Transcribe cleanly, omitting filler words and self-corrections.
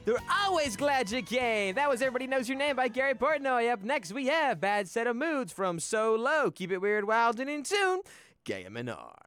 They're always glad you came. That was Everybody Knows Your Name by Gary Portnoy. Up next, we have Bad Set of Moods from So Low. Keep it weird, wild, and in tune. Gay Menard.